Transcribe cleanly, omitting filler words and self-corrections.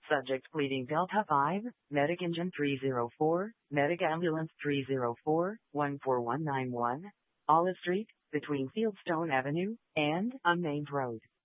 Subject pleading Delta 5, Medic Engine 304, Medic Ambulance 304, 14191, Olive Street, between Fieldstone Avenue and Unnamed Road.